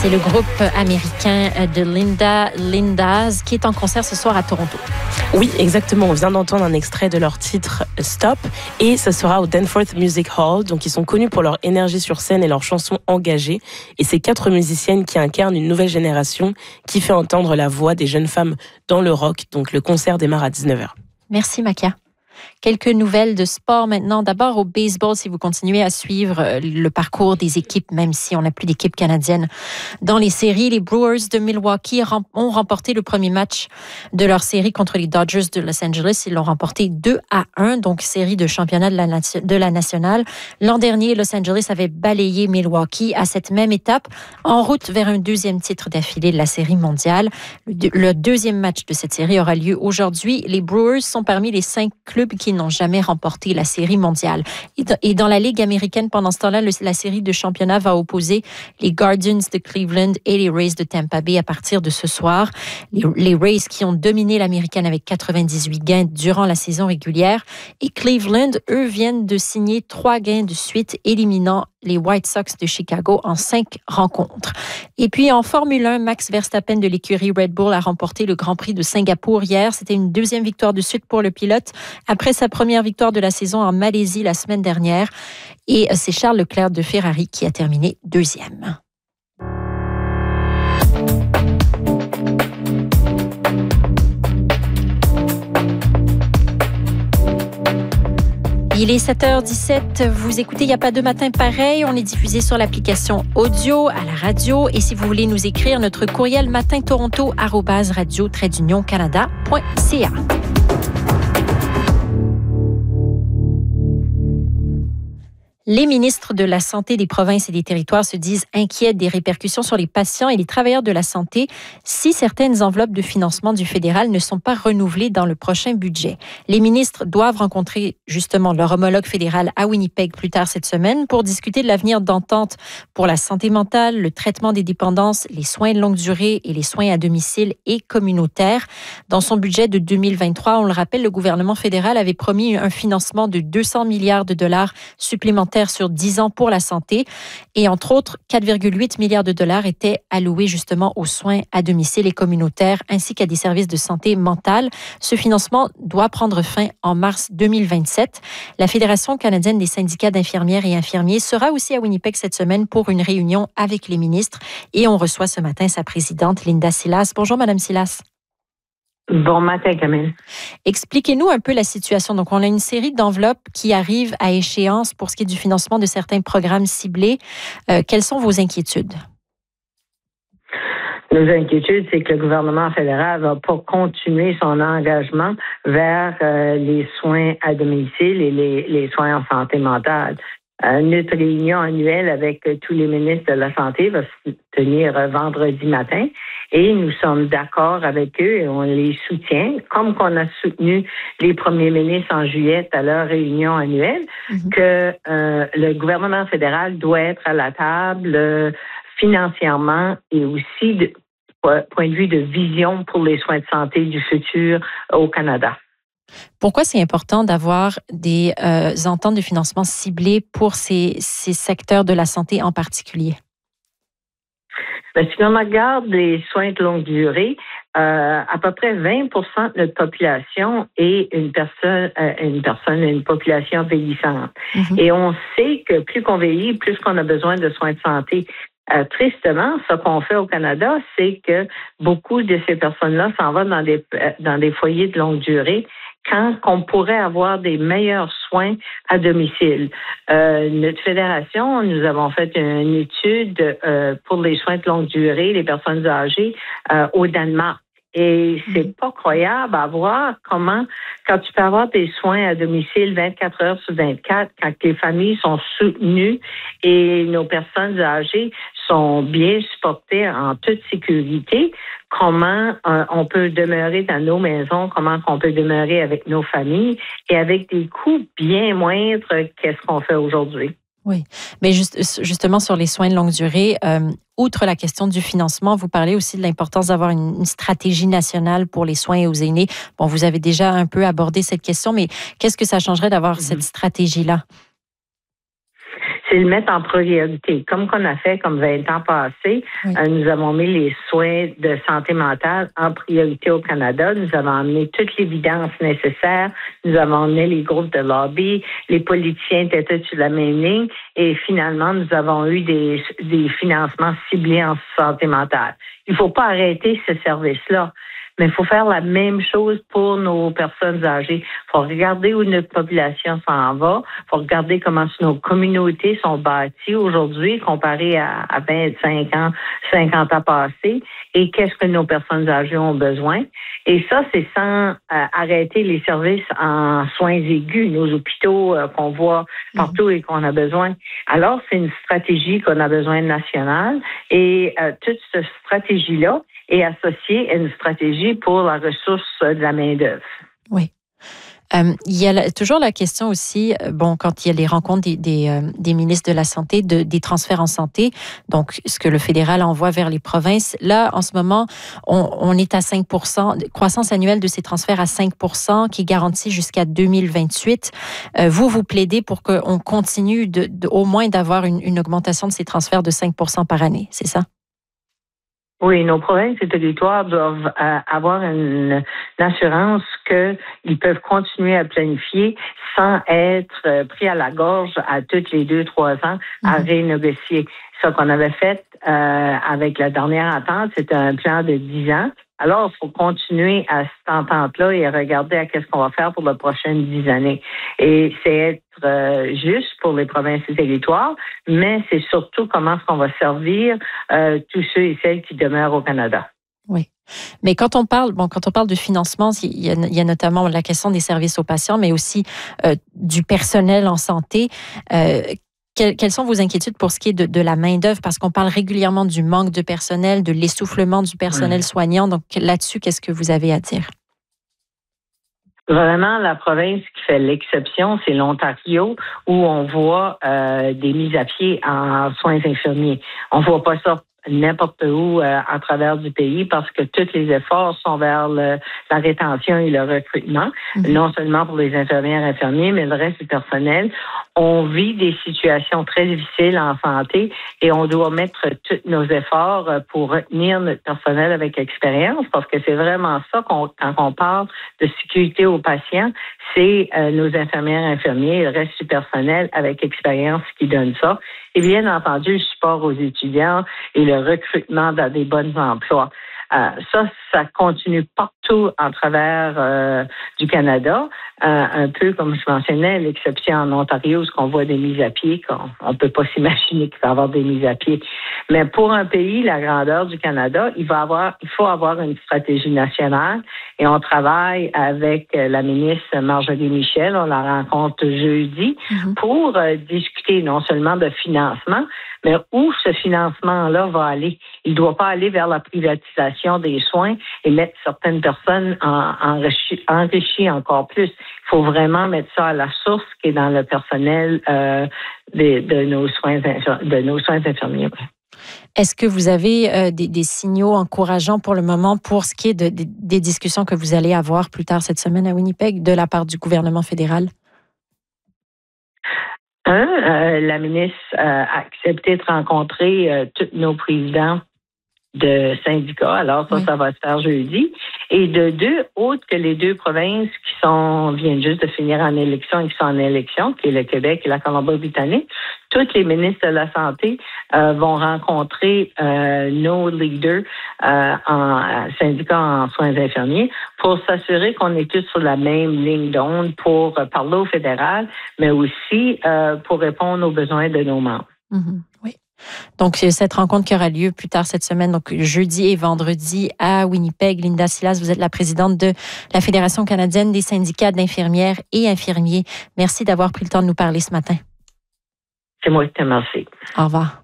C'est le groupe américain de Lindas qui est en concert ce soir à Toronto. Oui, exactement. On vient d'entendre un extrait de leur titre Stop et ce sera au Danforth Music Hall. Donc, ils sont connus pour leur énergie sur scène et leurs chansons engagées. Et c'est 4 musiciennes qui incarnent une nouvelle génération qui fait entendre la voix des jeunes femmes dans le rock. Donc, le concert démarre à 19h. Merci, Makia. Quelques nouvelles de sport maintenant. D'abord au baseball, si vous continuez à suivre le parcours des équipes, même si on n'a plus d'équipe canadienne dans les séries, les Brewers de Milwaukee ont remporté le premier match de leur série contre les Dodgers de Los Angeles. Ils l'ont remporté 2-1, donc série de championnat de la nationale. L'an dernier, Los Angeles avait balayé Milwaukee à cette même étape, en route vers un deuxième titre d'affilée de la série mondiale. Le deuxième match de cette série aura lieu aujourd'hui. Les Brewers sont parmi les 5 clubs qui n'ont jamais remporté la série mondiale. Et dans la Ligue américaine, pendant ce temps-là, la série de championnat va opposer les Guardians de Cleveland et les Rays de Tampa Bay à partir de ce soir. Les Rays qui ont dominé l'américaine avec 98 gains durant la saison régulière. Et Cleveland, eux, viennent de signer 3 gains de suite, éliminant les White Sox de Chicago en 5 rencontres. Et puis en Formule 1, Max Verstappen de l'écurie Red Bull a remporté le Grand Prix de Singapour hier. C'était une deuxième victoire de suite pour le pilote après sa première victoire de la saison en Malaisie la semaine dernière. Et c'est Charles Leclerc de Ferrari qui a terminé deuxième. Il est 7h17, vous écoutez « Il n'y a pas de matin pareil ». On est diffusé sur l'application audio, à la radio. Et si vous voulez nous écrire, notre courriel matintoronto@radio-canada.ca. Les ministres de la Santé des provinces et des territoires se disent inquiets des répercussions sur les patients et les travailleurs de la santé si certaines enveloppes de financement du fédéral ne sont pas renouvelées dans le prochain budget. Les ministres doivent rencontrer justement leur homologue fédéral à Winnipeg plus tard cette semaine pour discuter de l'avenir d'entente pour la santé mentale, le traitement des dépendances, les soins de longue durée et les soins à domicile et communautaires. Dans son budget de 2023, on le rappelle, le gouvernement fédéral avait promis un financement de 200 milliards de dollars supplémentaires sur 10 ans pour la santé. Et entre autres, 4,8 milliards de dollars étaient alloués justement aux soins à domicile et communautaires ainsi qu'à des services de santé mentale. Ce financement doit prendre fin en mars 2027. La Fédération canadienne des syndicats d'infirmières et infirmiers sera aussi à Winnipeg cette semaine pour une réunion avec les ministres. Et on reçoit ce matin sa présidente, Linda Silas. Bonjour, Madame Silas. Bon matin, Camille. Expliquez-nous un peu la situation. Donc, on a une série d'enveloppes qui arrivent à échéance pour ce qui est du financement de certains programmes ciblés. Quelles sont vos inquiétudes? Nos inquiétudes, c'est que le gouvernement fédéral va pas continuer son engagement vers les soins à domicile et les soins en santé mentale. Notre réunion annuelle avec tous les ministres de la Santé va se tenir vendredi matin et nous sommes d'accord avec eux et on les soutient, comme qu'on a soutenu les premiers ministres en juillet à leur réunion annuelle, que le gouvernement fédéral doit être à la table financièrement et aussi de point de vue de vision pour les soins de santé du futur au Canada. Pourquoi c'est important d'avoir des ententes de financement ciblées pour ces secteurs de la santé en particulier? Si on regarde les soins de longue durée, à peu près 20% de notre population est une population vieillissante. Et on sait que plus qu'on vieillit, plus qu'on a besoin de soins de santé. Tristement, ce qu'on fait au Canada, c'est que beaucoup de ces personnes-là s'en vont dans des foyers de longue durée quand on pourrait avoir des meilleurs soins à domicile. Notre fédération, nous avons fait une étude pour les soins de longue durée, les personnes âgées au Danemark. Et c'est pas croyable à voir comment, quand tu peux avoir des soins à domicile 24 heures sur 24, quand les familles sont soutenues et nos personnes âgées sont bien supportées en toute sécurité, comment on peut demeurer dans nos maisons, comment on peut demeurer avec nos familles et avec des coûts bien moindres qu'est-ce qu'on fait aujourd'hui. Oui, mais justement sur les soins de longue durée, outre la question du financement, vous parlez aussi de l'importance d'avoir une stratégie nationale pour les soins aux aînés. Bon, vous avez déjà un peu abordé cette question, mais qu'est-ce que ça changerait d'avoir cette stratégie-là? c'est le mettre en priorité. Comme qu'on a fait comme 20 ans passés, nous avons mis les soins de santé mentale en priorité au Canada. Nous avons amené toute l'évidence nécessaire. Nous avons amené les groupes de lobby. Les politiciens étaient sur la même ligne. Et finalement, nous avons eu des financements ciblés en santé mentale. Il ne faut pas arrêter ce service-là. Mais il faut faire la même chose pour nos personnes âgées. Il faut regarder où notre population s'en va. Il faut regarder comment nos communautés sont bâties aujourd'hui comparé à 25 ans, 50 ans passés. Et qu'est-ce que nos personnes âgées ont besoin. Et ça, c'est sans arrêter les services en soins aigus, nos hôpitaux qu'on voit partout et qu'on a besoin. Alors, c'est une stratégie qu'on a besoin nationale. Et toute cette stratégie-là est associée à une stratégie pour la ressource de la main-d'œuvre. Oui. Il y a toujours la question aussi, quand il y a les rencontres des ministres de la Santé, des transferts en santé, donc ce que le fédéral envoie vers les provinces. Là, en ce moment, on est à 5%, croissance annuelle de ces transferts à 5%, qui est garantie jusqu'à 2028. Vous plaidez pour qu'on continue au moins d'avoir une augmentation de ces transferts de 5% par année, c'est ça? Oui, nos provinces et territoires doivent avoir une assurance qu'ils peuvent continuer à planifier sans être pris à la gorge à toutes les 2-3 ans à renégocier. Ce qu'on avait fait avec la dernière entente, c'était un plan de 10 ans. Alors, il faut continuer à cette entente-là et regarder à qu'est-ce qu'on va faire pour les prochaines 10 années. Et c'est être juste pour les provinces et territoires, mais c'est surtout comment est-ce qu'on va servir tous ceux et celles qui demeurent au Canada. Oui. Mais quand on parle de financement, il y a notamment la question des services aux patients, mais aussi du personnel en santé. Quelles sont vos inquiétudes pour ce qui est de la main-d'œuvre? Parce qu'on parle régulièrement du manque de personnel, de l'essoufflement du personnel soignant. Donc là-dessus, qu'est-ce que vous avez à dire? Vraiment, la province qui fait l'exception, c'est l'Ontario, où on voit des mises à pied en soins infirmiers. On voit pas ça n'importe où à travers du pays parce que tous les efforts sont vers la rétention et le recrutement, non seulement pour les infirmières et infirmiers, mais le reste du personnel. On vit des situations très difficiles en santé et on doit mettre tous nos efforts pour retenir notre personnel avec expérience parce que c'est vraiment ça quand on parle de sécurité aux patients, c'est nos infirmières et infirmiers et le reste du personnel avec expérience qui donne ça. Et bien entendu, le support aux étudiants et le recrutement dans des bons emplois. Ça continue partout en travers du Canada. Un peu comme je mentionnais, l'exception en Ontario, ce qu'on voit des mises à pied, on ne peut pas s'imaginer qu'il va y avoir des mises à pied. Mais pour un pays, la grandeur du Canada, il faut avoir une stratégie nationale et on travaille avec la ministre Marjorie Michel, on la rencontre jeudi, pour discuter non seulement de financement, mais où ce financement-là va aller. Il ne doit pas aller vers la privatisation des soins et mettre certaines personnes enrichies encore plus. Il faut vraiment mettre ça à la source qui est dans le personnel de nos soins infirmiers. Est-ce que vous avez des signaux encourageants pour le moment pour ce qui est des discussions que vous allez avoir plus tard cette semaine à Winnipeg de la part du gouvernement fédéral? La ministre a accepté de rencontrer tous nos présidents de syndicats. Alors, ça va se faire jeudi. Et de deux, autres que les deux provinces qui viennent juste de finir en élection et qui sont en élection, qui est le Québec et la Colombie-Britannique, toutes les ministres de la Santé vont rencontrer nos leaders en syndicats en soins infirmiers pour s'assurer qu'on est tous sur la même ligne d'onde pour parler au fédéral, mais aussi pour répondre aux besoins de nos membres. Oui. Donc, cette rencontre qui aura lieu plus tard cette semaine, donc jeudi et vendredi à Winnipeg. Linda Silas, vous êtes la présidente de la Fédération canadienne des syndicats d'infirmières et infirmiers. Merci d'avoir pris le temps de nous parler ce matin. C'est moi qui te remercie. Au revoir.